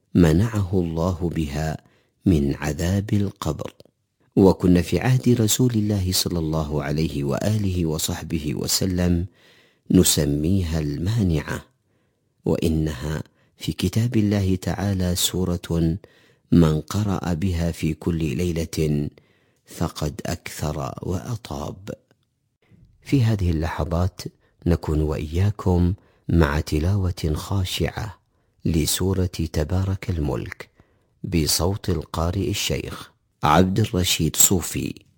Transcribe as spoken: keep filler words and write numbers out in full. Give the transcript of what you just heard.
منعه الله بها من عذاب القبر. وكنا في عهد رسول الله صلى الله عليه وآله وصحبه وسلم نسميها المانعة، وإنها في كتاب الله تعالى سورة من قرأ بها في كل ليلة فقد أكثر وأطاب. في هذه اللحظات نكون وإياكم مع تلاوة خاشعة لسورة تبارك الملك بصوت القارئ الشيخ عبد الرشيد صوفي.